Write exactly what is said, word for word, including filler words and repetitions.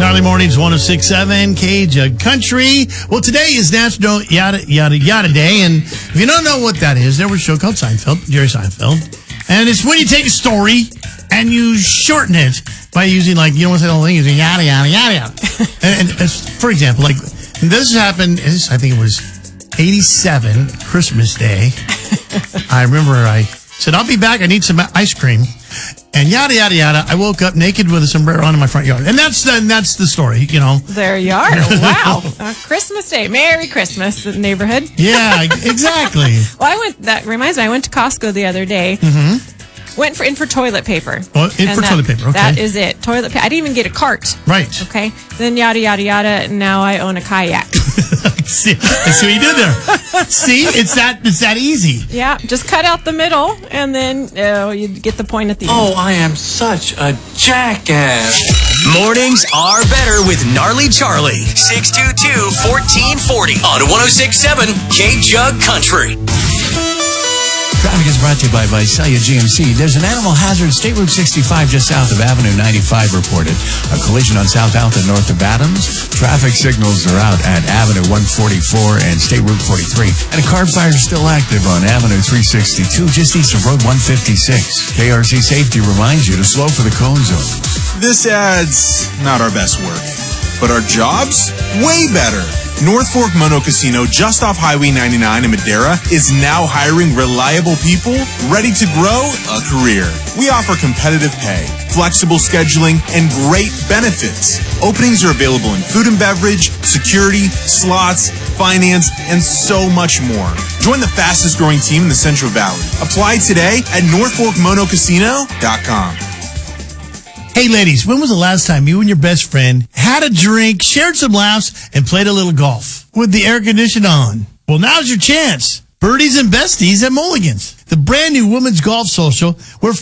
Valley Mornings, one oh six point seven K J U G Country. Well, today is National Yada Yada Yada Day, and if you don't know what that is, there was a show called Seinfeld, Jerry Seinfeld, and it's when you take a story and you shorten it by using, like, you don't want to say the whole thing, using yada yada yada yada. and, and as, for example, like this happened. I think it was eighty-seven Christmas Day. I remember I said, "I'll be back. I need some ice cream." And yada, yada, yada. I woke up naked with a sombrero on in my front yard. And that's the, that's the story, you know. There you are. Wow. uh, Christmas Day. Merry Christmas, the neighborhood. Yeah, exactly. Well, I went, that reminds me, I went to Costco the other day. Mm-hmm. Went for in for toilet paper. Oh, in and for that, toilet paper, okay. That is it. Toilet paper. I didn't even get a cart. Right. Okay. Then yada, yada, yada. And now I own a kayak. see, see what you did there. See? It's that it's that easy. Yeah. Just cut out the middle, and then oh, you get the point at the end. Oh, I am such a jackass. Mornings are better with Gnarly Charlie. six two two, one four four zero on one oh six point seven K J U G Country. Traffic is brought to you by Visalia G M C. There's an animal hazard, State Route sixty-five just south of Avenue ninety-five reported. A collision on South Alton north of Adams. Traffic signals are out at Avenue one forty-four and State Route forty-three. And a car fire is still active on Avenue three sixty-two just east of Road one fifty-six. K R C Safety reminds you to slow for the cone zone. This ad's not our best work, but our jobs? Way better. North Fork Mono Casino, just off Highway ninety-nine in Madera, is now hiring reliable people ready to grow a career. We offer competitive pay, flexible scheduling, and great benefits. Openings are available in food and beverage, security, slots, finance, and so much more. Join the fastest growing team in the Central Valley. Apply today at north fork mono casino dot com. Hey, ladies, when was the last time you and your best friend had a drink, shared some laughs, and played a little golf with the air conditioning on? Well, now's your chance. Birdies and Besties at Mulligan's, the brand new women's golf social where